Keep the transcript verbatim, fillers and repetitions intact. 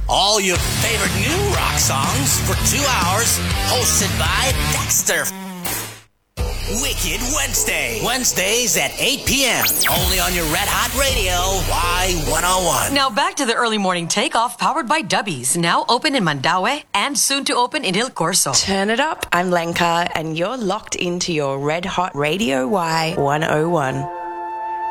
All your favorite new rock songs for two hours, hosted by Dexter. Wicked Wednesday. Wednesdays at eight p.m. Only on your Red Hot Radio, Y one oh one. Now back to the early morning takeoff powered by Dubbies. Now open in Mandaue and soon to open in Il Corso. Turn it up. I'm Lenka and you're locked into your Red Hot Radio Y one oh one.